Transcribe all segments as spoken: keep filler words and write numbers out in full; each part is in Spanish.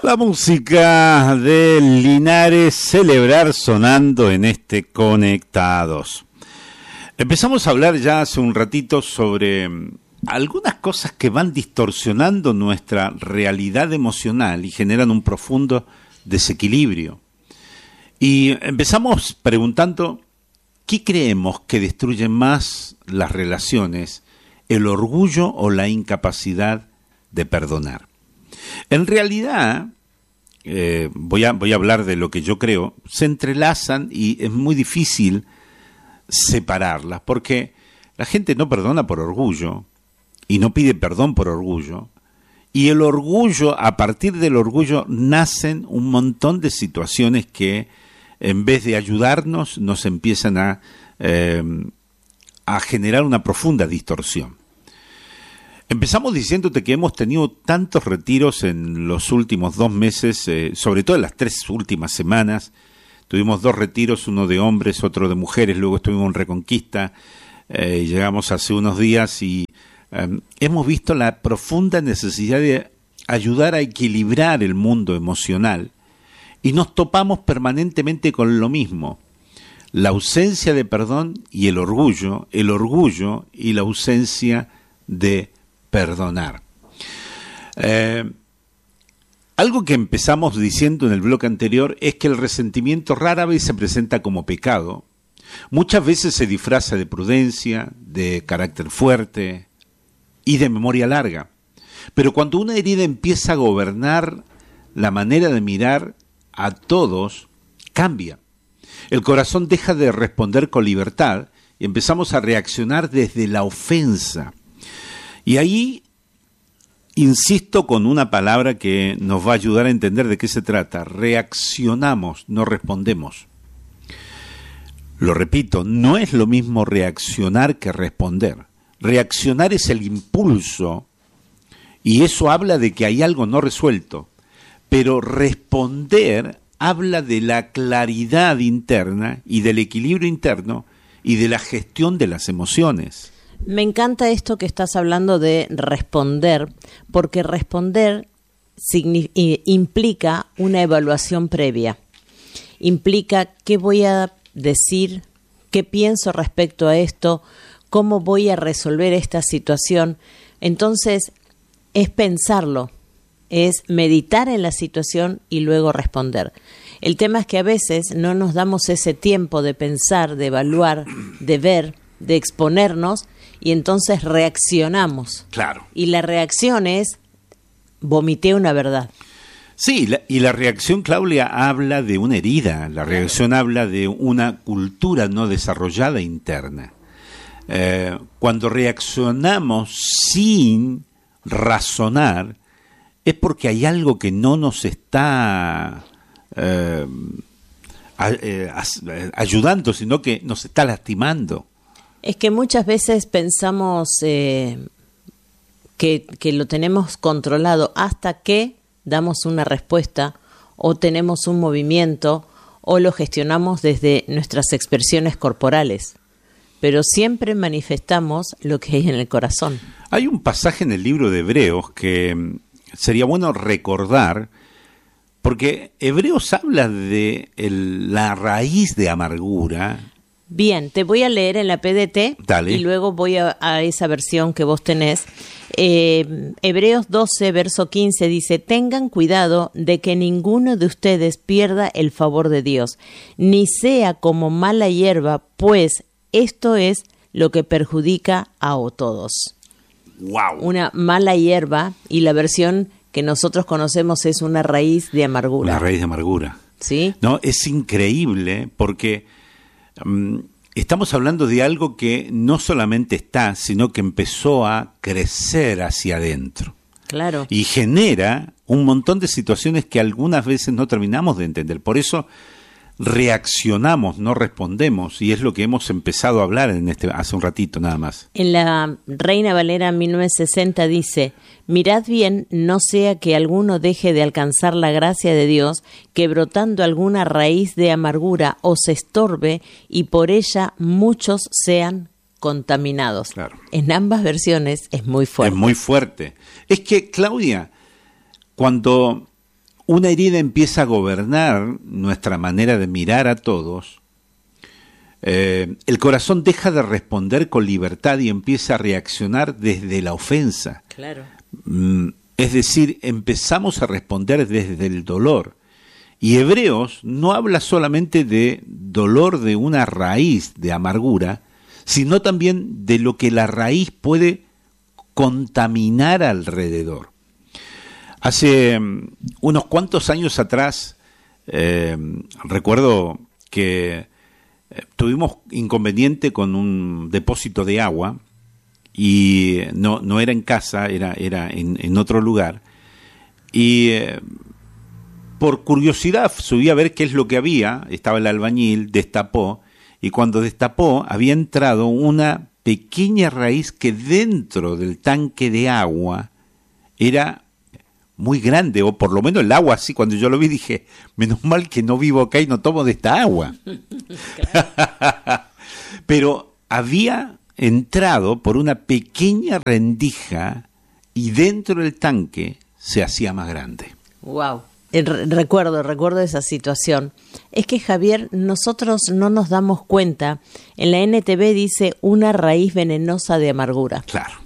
La música de Linares, Celebrar, sonando en este Conectados. Empezamos a hablar ya hace un ratito sobre algunas cosas que van distorsionando nuestra realidad emocional y generan un profundo desequilibrio. Y empezamos preguntando, ¿qué creemos que destruye más las relaciones, el orgullo o la incapacidad de perdonar? En realidad, eh, voy a, voy a hablar de lo que yo creo, se entrelazan y es muy difícil separarlas, porque la gente no perdona por orgullo y no pide perdón por orgullo, y el orgullo, a partir del orgullo nacen un montón de situaciones que en vez de ayudarnos nos empiezan a, eh, a generar una profunda distorsión. Empezamos diciéndote que hemos tenido tantos retiros en los últimos dos meses, eh, sobre todo en las tres últimas semanas. Tuvimos dos retiros, uno de hombres, otro de mujeres, luego estuvimos en Reconquista, eh, llegamos hace unos días y eh, hemos visto la profunda necesidad de ayudar a equilibrar el mundo emocional y nos topamos permanentemente con lo mismo, la ausencia de perdón y el orgullo, el orgullo y la ausencia de perdonar. Eh, algo que empezamos diciendo en el bloque anterior es que el resentimiento rara vez se presenta como pecado. Muchas veces se disfraza de prudencia, de carácter fuerte y de memoria larga. Pero cuando una herida empieza a gobernar la manera de mirar a todos, cambia. El corazón deja de responder con libertad y empezamos a reaccionar desde la ofensa. Y ahí insisto con una palabra que nos va a ayudar a entender de qué se trata. Reaccionamos, no respondemos. Lo repito, no es lo mismo reaccionar que responder. Reaccionar es el impulso y eso habla de que hay algo no resuelto. Pero responder habla de la claridad interna y del equilibrio interno y de la gestión de las emociones. Me encanta esto que estás hablando de responder, porque responder signi- implica una evaluación previa. Implica qué voy a decir, qué pienso respecto a esto, cómo voy a resolver esta situación. Entonces, es pensarlo, es meditar en la situación y luego responder. El tema es que a veces no nos damos ese tiempo de pensar, de evaluar, de ver, de exponernos, y entonces reaccionamos. Claro. Y la reacción es, vomité una verdad. Sí, la, y la reacción, Claudia, habla de una herida. La reacción habla de una cultura no desarrollada interna. Eh, cuando reaccionamos sin razonar, es porque hay algo que no nos está eh, a, eh, a, ayudando, sino que nos está lastimando. Es que muchas veces pensamos eh, que, que lo tenemos controlado hasta que damos una respuesta o tenemos un movimiento o lo gestionamos desde nuestras expresiones corporales. Pero siempre manifestamos lo que hay en el corazón. Hay un pasaje en el libro de Hebreos que sería bueno recordar, porque Hebreos habla de el, la raíz de amargura. Bien, te voy a leer en la P D T. Dale. Y luego voy a, a esa versión que vos tenés. Eh, Hebreos doce, verso quince dice, tengan cuidado de que ninguno de ustedes pierda el favor de Dios, ni sea como mala hierba, pues esto es lo que perjudica a todos. Wow. Una mala hierba, y la versión que nosotros conocemos es una raíz de amargura. Una raíz de amargura. ¿Sí? No, es increíble porque um, estamos hablando de algo que no solamente está, sino que empezó a crecer hacia adentro. Claro. Y genera un montón de situaciones que algunas veces no terminamos de entender. Por eso reaccionamos, no respondemos, y es lo que hemos empezado a hablar en este hace un ratito nada más. En la Reina Valera mil novecientos sesenta dice, mirad bien, no sea que alguno deje de alcanzar la gracia de Dios, que brotando alguna raíz de amargura os estorbe y por ella muchos sean contaminados. Claro. En ambas versiones es muy fuerte. Es muy fuerte. Es que, Claudia, cuando una herida empieza a gobernar nuestra manera de mirar a todos, eh, el corazón deja de responder con libertad y empieza a reaccionar desde la ofensa. Claro. Mm, es decir, empezamos a responder desde el dolor. Y Hebreos no habla solamente de dolor de una raíz de amargura, sino también de lo que la raíz puede contaminar alrededor. Hace um, unos cuantos años atrás, eh, recuerdo que eh, tuvimos inconveniente con un depósito de agua y no, no era en casa, era, era en, en otro lugar. Y eh, por curiosidad subí a ver qué es lo que había, estaba el albañil, destapó, y cuando destapó había entrado una pequeña raíz que dentro del tanque de agua era muy grande, o por lo menos el agua así, cuando yo lo vi dije, menos mal que no vivo acá y no tomo de esta agua. Pero había entrado por una pequeña rendija y dentro del tanque se hacía más grande. Wow. Recuerdo, recuerdo esa situación. Es que, Javier, nosotros no nos damos cuenta. En la N T V dice una raíz venenosa de amargura. Claro.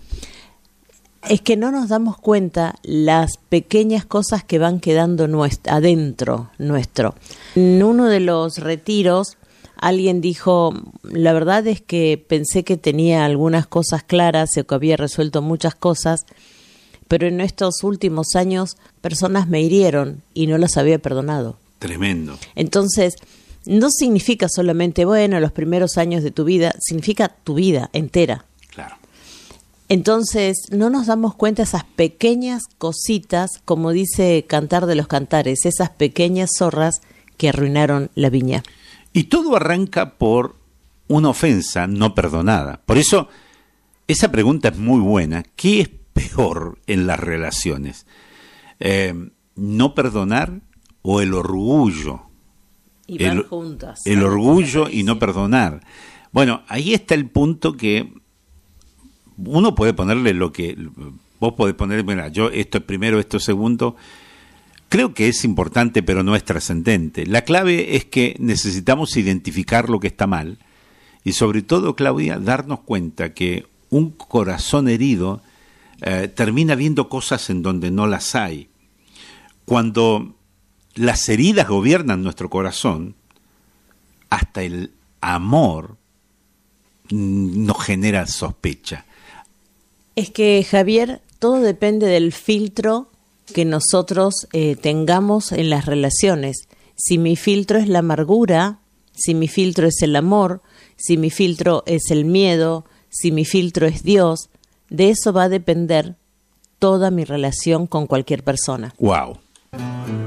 Es que no nos damos cuenta las pequeñas cosas que van quedando nuestra, adentro nuestro. En uno de los retiros, alguien dijo, la verdad es que pensé que tenía algunas cosas claras o que había resuelto muchas cosas, pero en estos últimos años personas me hirieron y no las había perdonado. Tremendo. Entonces, no significa solamente, bueno, los primeros años de tu vida, significa tu vida entera. Claro. Entonces, no nos damos cuenta esas pequeñas cositas, como dice Cantar de los Cantares, esas pequeñas zorras que arruinaron la viña. Y todo arranca por una ofensa no perdonada. Por eso, esa pregunta es muy buena. ¿Qué es peor en las relaciones? Eh, ¿no perdonar o el orgullo? Y van el, juntas. El orgullo y no perdonar. Bueno, ahí está el punto que uno puede ponerle lo que... Vos podés poner, mira, yo esto es primero, esto es segundo. Creo que es importante, pero no es trascendente. La clave es que necesitamos identificar lo que está mal y sobre todo, Claudia, darnos cuenta que un corazón herido eh, termina viendo cosas en donde no las hay. Cuando las heridas gobiernan nuestro corazón, hasta el amor nos genera sospecha. Es que, Javier, todo depende del filtro que nosotros eh, tengamos en las relaciones. Si mi filtro es la amargura, si mi filtro es el amor, si mi filtro es el miedo, si mi filtro es Dios, de eso va a depender toda mi relación con cualquier persona. Wow.